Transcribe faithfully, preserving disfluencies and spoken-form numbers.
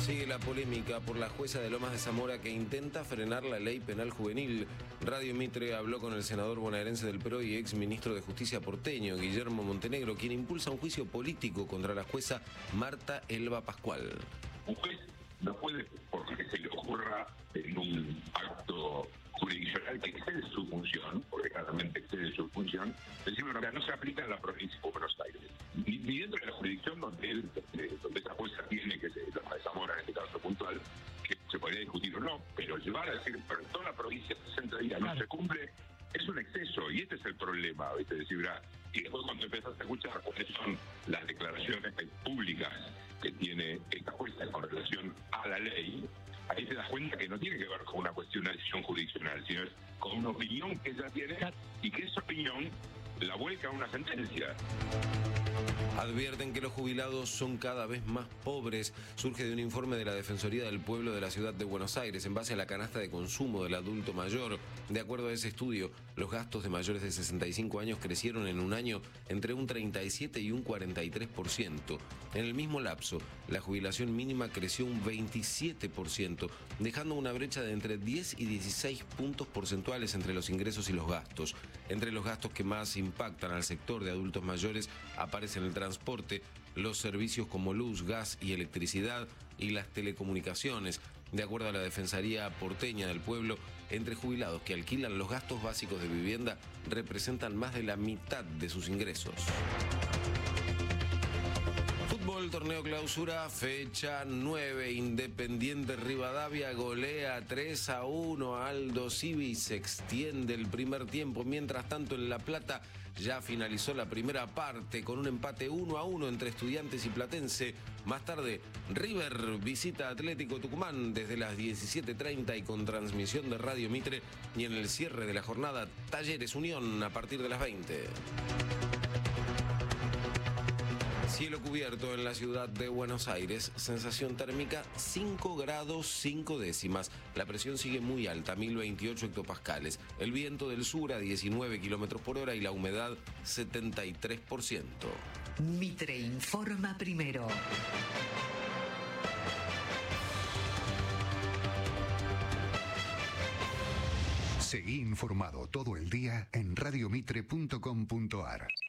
Sigue la polémica por la jueza de Lomas de Zamora que intenta frenar la ley penal juvenil. Radio Mitre habló con el senador bonaerense del P R O y ex ministro de Justicia porteño, Guillermo Montenegro, quien impulsa un juicio político contra la jueza Marta Elba Pascual. Un juez no puede, por lo que se le ocurra en un acto jurisdiccional que excede su función, porque claramente excede su función, decir, bueno, no se aplica en la provincia de Buenos Aires, ni, ni dentro de la jurisdicción donde, él, donde esa jueza tiene, que se Lomas de Zamora en este caso puntual, que se podría discutir o no, pero llevar a decir, pero en toda la provincia sesenta días no se cumple, es un exceso, y este es el problema, ¿viste? Decir, mira, y después cuando empezás a escuchar cuáles son las declaraciones públicas que tiene esta jueza con relación a la ley, ahí te das cuenta que no tiene que ver con una cuestión de decisión jurisdiccional, sino es con una opinión que ella tiene y que esa opinión la vuelca a una sentencia. Advierten que los jubilados son cada vez más pobres. Surge de un informe de la Defensoría del Pueblo de la Ciudad de Buenos Aires en base a la canasta de consumo del adulto mayor. De acuerdo a ese estudio, los gastos de mayores de sesenta y cinco años crecieron en un año entre un treinta y siete y un cuarenta y tres por ciento. En el mismo lapso, la jubilación mínima creció un veintisiete por ciento, dejando una brecha de entre diez y dieciséis puntos porcentuales entre los ingresos y los gastos. Entre los gastos que más impactan al sector de adultos mayores aparecen el transporte, los servicios como luz, gas y electricidad y las telecomunicaciones. De acuerdo a la Defensoría porteña del Pueblo, entre jubilados que alquilan los gastos básicos de vivienda representan más de la mitad de sus ingresos. Fútbol, torneo clausura, fecha nueve, Independiente Rivadavia golea tres a uno a Aldo Civi, se extiende el primer tiempo. Mientras tanto, en La Plata ya finalizó la primera parte con un empate uno a uno entre Estudiantes y Platense. Más tarde, River visita Atlético Tucumán desde las diecisiete treinta y con transmisión de Radio Mitre. Y en el cierre de la jornada, Talleres Unión a partir de las veinte. Cielo cubierto en la ciudad de Buenos Aires, sensación térmica cinco grados cinco décimas. La presión sigue muy alta, mil veintiocho hectopascales. El viento del sur a diecinueve kilómetros por hora y la humedad setenta y tres por ciento. Mitre informa primero. Seguí informado todo el día en radio mitre punto com punto ar.